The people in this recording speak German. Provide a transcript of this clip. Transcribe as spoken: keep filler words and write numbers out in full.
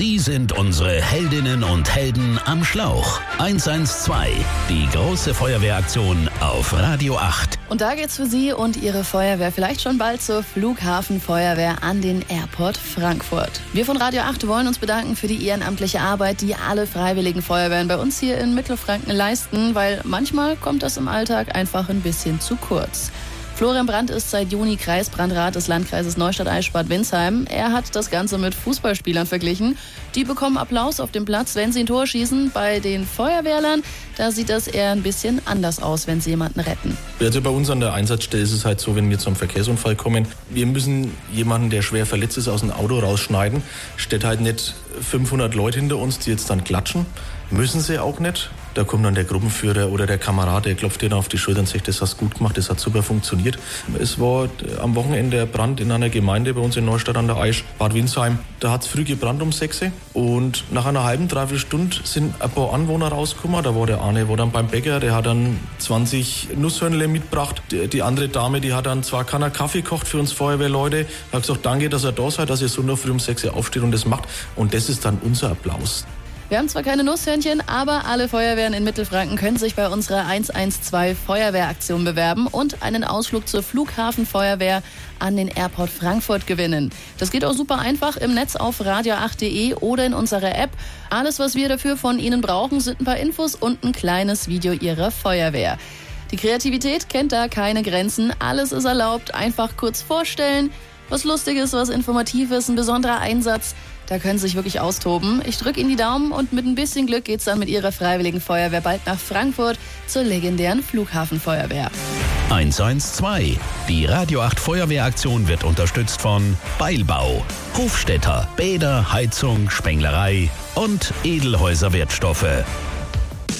Sie sind unsere Heldinnen und Helden am Schlauch. eins eins zwei, die große Feuerwehraktion auf Radio acht. Und da geht's für Sie und Ihre Feuerwehr vielleicht schon bald zur Flughafenfeuerwehr an den Airport Frankfurt. Wir von Radio acht wollen uns bedanken für die ehrenamtliche Arbeit, die alle freiwilligen Feuerwehren bei uns hier in Mittelfranken leisten, weil manchmal kommt das im Alltag einfach ein bisschen zu kurz. Florian Brandt ist seit Juni Kreisbrandrat des Landkreises Neustadt-Eichstätt-Winsheim. Er hat das Ganze mit Fußballspielern verglichen. Die bekommen Applaus auf dem Platz, wenn sie ein Tor schießen. Bei den Feuerwehrlern, da sieht das eher ein bisschen anders aus, wenn sie jemanden retten. Also bei uns an der Einsatzstelle ist es halt so, wenn wir zum Verkehrsunfall kommen, wir müssen jemanden, der schwer verletzt ist, aus dem Auto rausschneiden. Steht halt nicht fünfhundert Leute hinter uns, die jetzt dann klatschen. Müssen sie auch nicht. Da kommt dann der Gruppenführer oder der Kamerad, der klopft dir dann auf die Schulter und sagt, das hast du gut gemacht, das hat super funktioniert. Es war am Wochenende der Brand in einer Gemeinde bei uns in Neustadt an der Aisch, Bad Winsheim. Da hat es früh gebrannt um sechs und nach einer halben, dreiviertel Stunde sind ein paar Anwohner rausgekommen. Da war der eine, war dann beim Bäcker, der hat dann zwanzig Nusshörnle mitgebracht. Die, die andere Dame, die hat dann zwar keiner Kaffee gekocht für uns Feuerwehrleute, hat gesagt, danke, dass ihr da seid, dass ihr so noch früh um sechs aufsteht und das macht. Und das ist dann unser Applaus. Wir haben zwar keine Nusshörnchen, aber alle Feuerwehren in Mittelfranken können sich bei unserer eins eins zwei Feuerwehraktion bewerben und einen Ausflug zur Flughafenfeuerwehr an den Airport Frankfurt gewinnen. Das geht auch super einfach im Netz auf radio acht punkt de oder in unserer App. Alles, was wir dafür von Ihnen brauchen, sind ein paar Infos und ein kleines Video Ihrer Feuerwehr. Die Kreativität kennt da keine Grenzen. Alles ist erlaubt. Einfach kurz vorstellen. Was Lustiges, was Informatives, ein besonderer Einsatz. Da können Sie sich wirklich austoben. Ich drücke Ihnen die Daumen und mit ein bisschen Glück geht's dann mit Ihrer freiwilligen Feuerwehr bald nach Frankfurt zur legendären Flughafenfeuerwehr. eins eins zwei. Die Radio acht Feuerwehraktion wird unterstützt von Beilbau, Hofstädter, Bäder, Heizung, Spenglerei und Edelhäuser Wertstoffe.